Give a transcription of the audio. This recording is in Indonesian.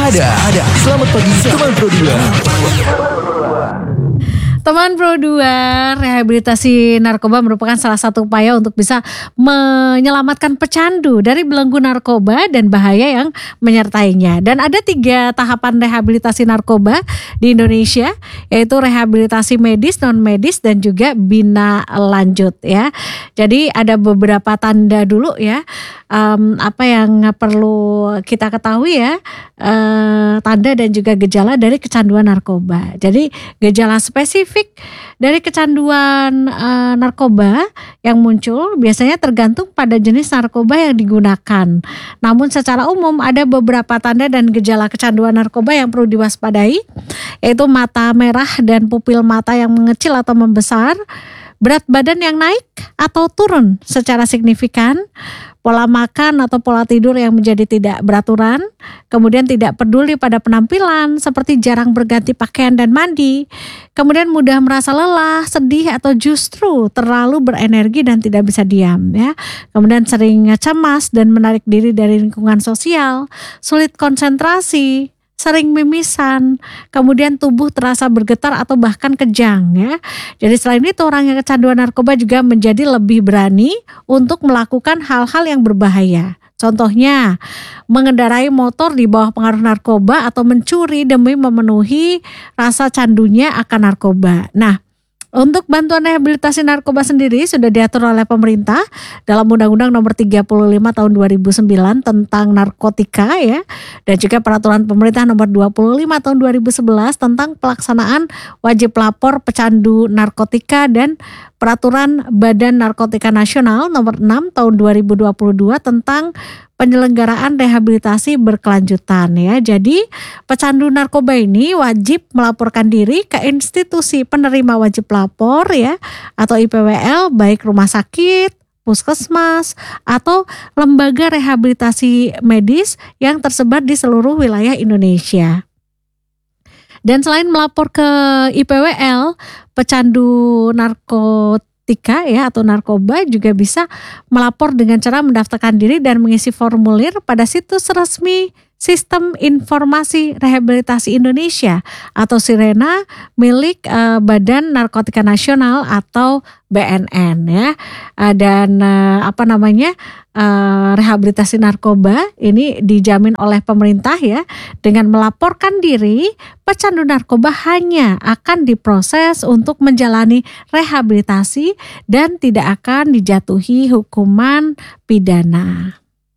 Ada. Selamat pagi teman Pro 2. Teman Pro 2, rehabilitasi narkoba merupakan salah satu upaya untuk bisa menyelamatkan pecandu dari belenggu narkoba dan bahaya yang menyertainya. Dan ada 3 tahapan rehabilitasi narkoba di Indonesia, yaitu rehabilitasi medis, non medis, dan juga bina lanjut ya. Jadi ada beberapa tanda dulu ya, apa yang perlu kita ketahui ya, tanda dan juga gejala dari kecanduan narkoba. Jadi gejala spesifik dari kecanduan narkoba yang muncul biasanya tergantung pada jenis narkoba yang digunakan. Namun secara umum ada beberapa tanda dan gejala kecanduan narkoba yang perlu diwaspadai, yaitu mata merah dan pupil mata yang mengecil atau membesar, berat badan yang naik atau turun secara signifikan, pola makan atau pola tidur yang menjadi tidak beraturan, kemudian tidak peduli pada penampilan seperti jarang berganti pakaian dan mandi, kemudian mudah merasa lelah, sedih atau justru terlalu berenergi dan tidak bisa diam ya. Kemudian sering cemas dan menarik diri dari lingkungan sosial, sulit konsentrasi, sering mimisan, kemudian tubuh terasa bergetar atau bahkan kejang ya. Jadi selain itu orang yang kecanduan narkoba juga menjadi lebih berani untuk melakukan hal-hal yang berbahaya. Contohnya mengendarai motor di bawah pengaruh narkoba atau mencuri demi memenuhi rasa candunya akan narkoba. Nah, untuk bantuan rehabilitasi narkoba sendiri sudah diatur oleh pemerintah dalam Undang-Undang Nomor 35 Tahun 2009 tentang narkotika ya, dan juga Peraturan Pemerintah Nomor 25 Tahun 2011 tentang pelaksanaan wajib lapor pecandu narkotika, dan Peraturan Badan Narkotika Nasional Nomor 6 Tahun 2022 tentang penyelenggaraan rehabilitasi berkelanjutan ya. Jadi pecandu narkoba ini wajib melaporkan diri ke institusi penerima wajib lapor ya, atau IPWL, baik rumah sakit, puskesmas, atau lembaga rehabilitasi medis yang tersebar di seluruh wilayah Indonesia. Dan selain melapor ke IPWL, pecandu narkotika ya atau narkoba juga bisa melapor dengan cara mendaftarkan diri dan mengisi formulir pada situs resmi Sistem Informasi Rehabilitasi Indonesia atau Sirena milik Badan Narkotika Nasional atau BNN ya. Dan rehabilitasi narkoba ini dijamin oleh pemerintah ya. Dengan melaporkan diri, pecandu narkoba hanya akan diproses untuk menjalani rehabilitasi dan tidak akan dijatuhi hukuman pidana.